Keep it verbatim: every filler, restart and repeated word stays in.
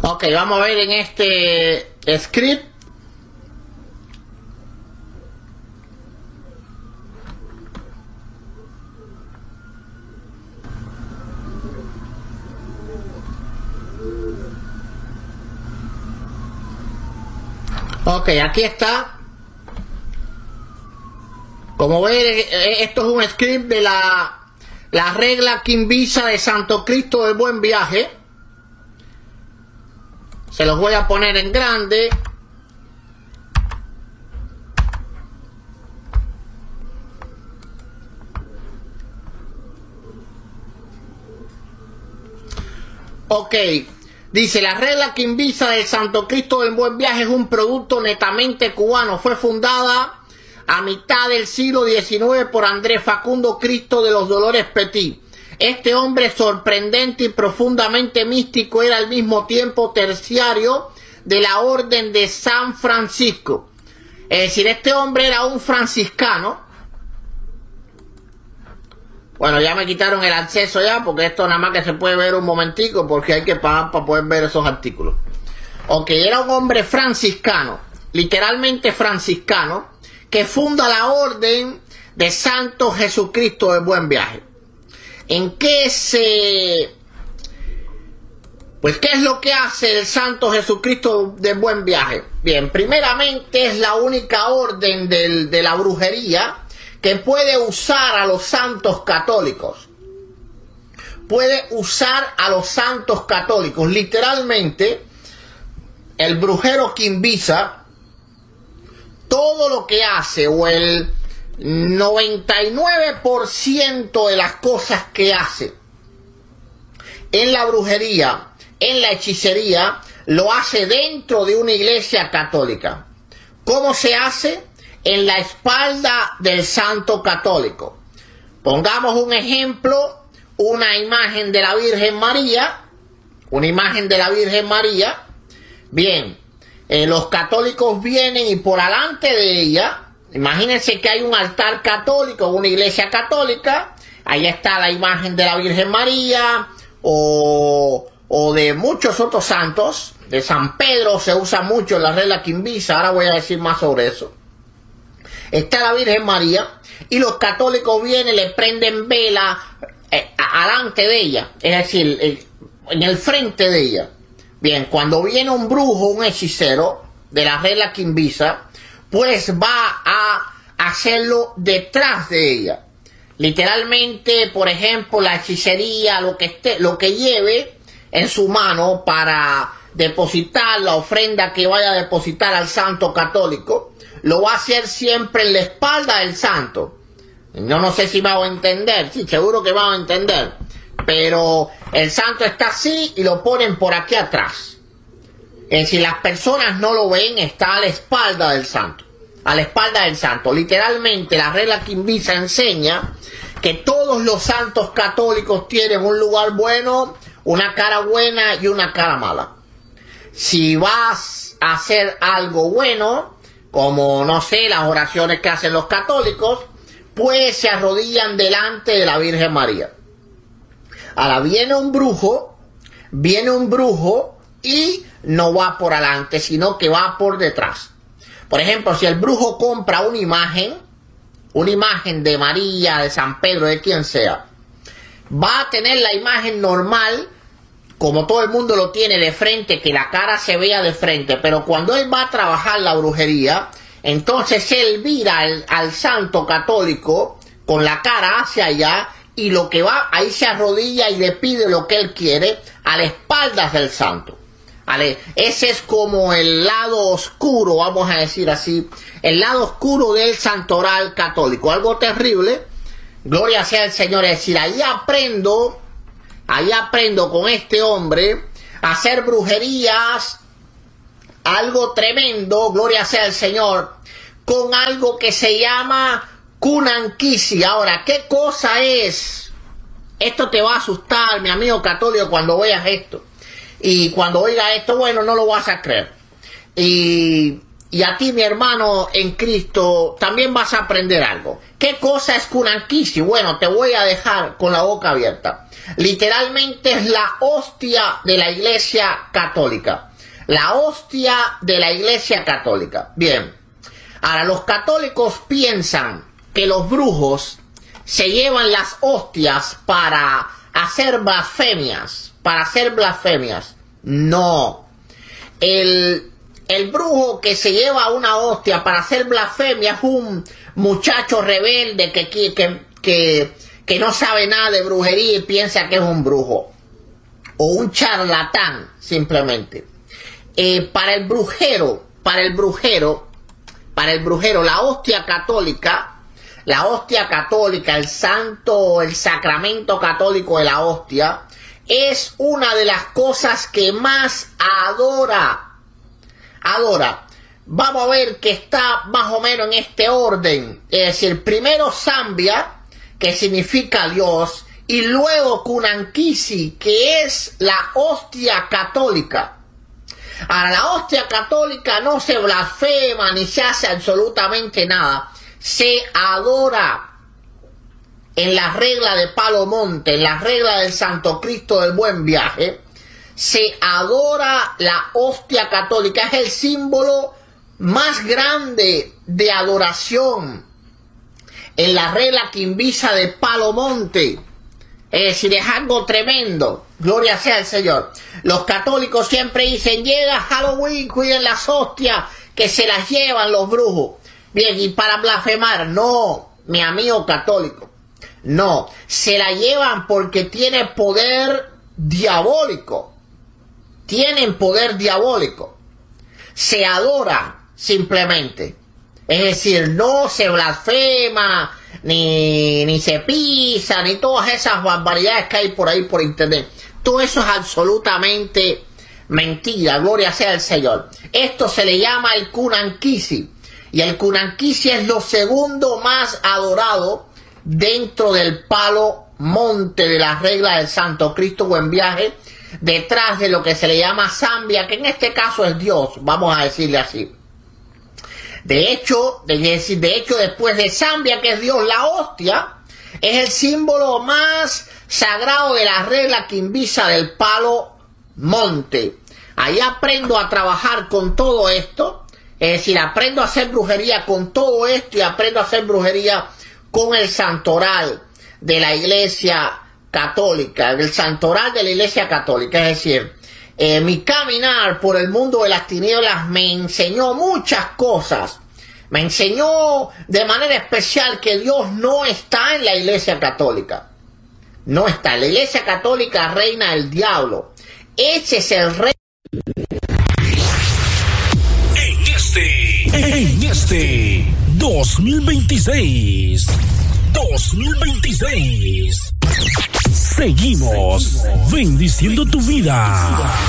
Ok, vamos a ver en este script. Ok, aquí está. Como ven, esto es un script de la, la regla Quimbisa de Santo Cristo del Buen Viaje. Se los voy a poner en grande. Ok. Dice, la regla Quimbisa del Santo Cristo del Buen Viaje es un producto netamente cubano. Fue fundada a mitad del siglo diecinueve por Andrés Facundo Cristo de los Dolores Petit. Este hombre sorprendente y profundamente místico era al mismo tiempo terciario de la Orden de San Francisco. Es decir, este hombre era un franciscano. Bueno, ya me quitaron el acceso ya, porque esto nada más que se puede ver un momentico, porque hay que pagar para poder ver esos artículos. Ok, era un hombre franciscano, literalmente franciscano, que funda la Orden de Santo Jesucristo del Buen Viaje. ¿En qué se... Pues, ¿qué es lo que hace el Santo Jesucristo del Buen Viaje? Bien, primeramente es la única orden del, de la brujería que puede usar a los santos católicos. Puede usar a los santos católicos. Literalmente, el brujero Quimbisa, todo lo que hace, o el noventa y nueve por ciento de las cosas que hace en la brujería, en la hechicería, lo hace dentro de una iglesia católica. ¿Cómo se hace? En la espalda del santo católico. Pongamos un ejemplo, una imagen de la Virgen María, una imagen de la Virgen María. Bien, eh, los católicos vienen y por delante de ella, imagínense que hay un altar católico, una iglesia católica, ahí está la imagen de la Virgen María, o, o de muchos otros santos. De San Pedro se usa mucho en la regla Quimbisa, ahora voy a decir más sobre eso. Está la Virgen María y los católicos vienen, le prenden vela eh, adelante de ella, es decir, eh, en el frente de ella. Bien, cuando viene un brujo, un hechicero de la regla Quimbisa, pues va a hacerlo detrás de ella. Literalmente, por ejemplo, la hechicería, lo que esté, lo que lleve en su mano para depositar la ofrenda que vaya a depositar al santo católico, lo va a hacer siempre en la espalda del santo. Yo no sé si va a entender, sí, seguro que va a entender, pero el santo está así y lo ponen por aquí atrás. Es decir, las personas no lo ven, está a la espalda del santo, a la espalda del santo. Literalmente la regla Quimbisa enseña que todos los santos católicos tienen un lugar bueno, una cara buena y una cara mala. Si vas a hacer algo bueno, como, no sé, las oraciones que hacen los católicos, pues se arrodillan delante de la Virgen María. Ahora viene un brujo, viene un brujo y no va por adelante, sino que va por detrás. Por ejemplo, si el brujo compra una imagen, una imagen de María, de San Pedro, de quien sea, va a tener la imagen normal, como todo el mundo lo tiene de frente, que la cara se vea de frente, pero cuando él va a trabajar la brujería, entonces él mira al, al santo católico con la cara hacia allá, y lo que va, ahí se arrodilla y le pide lo que él quiere a las espaldas del santo. ¿Vale? Ese es como el lado oscuro, vamos a decir así, el lado oscuro del santoral católico, algo terrible. Gloria sea al Señor. Es decir, ahí aprendo Ahí aprendo con este hombre a hacer brujerías, algo tremendo, gloria sea el Señor, con algo que se llama Kunanquisi. Ahora, ¿qué cosa es? Esto te va a asustar, mi amigo católico, cuando veas esto. Y cuando oiga esto, bueno, no lo vas a creer. Y, y a ti, mi hermano en Cristo, también vas a aprender algo. ¿Qué cosa es Kunankisi? Bueno, te voy a dejar con la boca abierta. Literalmente es la hostia de la Iglesia Católica. La hostia de la Iglesia Católica. Bien. Ahora, los católicos piensan que los brujos se llevan las hostias para hacer blasfemias. Para hacer blasfemias. No. El, el brujo que se lleva una hostia para hacer blasfemia es un muchacho rebelde que, que, que, que no sabe nada de brujería y piensa que es un brujo. O un charlatán, simplemente. Eh, para el brujero, para el brujero, para el brujero, la hostia católica, la hostia católica, el santo, el sacramento católico de la hostia, es una de las cosas que más adora, adora. Vamos a ver que está más o menos en este orden, es decir, primero Sambia, que significa Dios, y luego Kunankisi, que es la hostia católica. Ahora, la hostia católica no se blasfema ni se hace absolutamente nada. Se adora en la regla de Palomonte, en la regla del Santo Cristo del Buen Viaje. Se adora la hostia católica. Es el símbolo más grande de adoración en la regla quimbisa de Palomonte. Es decir, es algo tremendo. Gloria sea al Señor. Los católicos siempre dicen, llega Halloween, cuiden las hostias que se las llevan los brujos. Bien, y para blasfemar, no, mi amigo católico, no, se la llevan porque tiene poder diabólico. Tienen poder diabólico. Se adora simplemente. Es decir, no se blasfema, ni, ni se pisa, ni todas esas barbaridades que hay por ahí por internet. Todo eso es absolutamente mentira, gloria sea al Señor. Esto se le llama el Kunankisi. Y el Kunankisi es lo segundo más adorado dentro del palo monte de las reglas del Santo Cristo Buen Viaje, detrás de lo que se le llama Sambia, que en este caso es Dios, vamos a decirle así. De hecho, de, de hecho, después de Sambia, que es Dios, la hostia es el símbolo más sagrado de la regla quimbisa del palo monte. Ahí aprendo a trabajar con todo esto, es decir, aprendo a hacer brujería con todo esto y aprendo a hacer brujería con el santoral de la Iglesia Católica, el santoral de la Iglesia Católica. Es decir, eh, mi caminar por el mundo de las tinieblas me enseñó muchas cosas. Me enseñó de manera especial que Dios no está en la Iglesia Católica. No está. En la Iglesia Católica reina el diablo. Ese es el rey. En este, en este dos mil veintiséis, dos mil veintiséis, seguimos bendiciendo tu vida.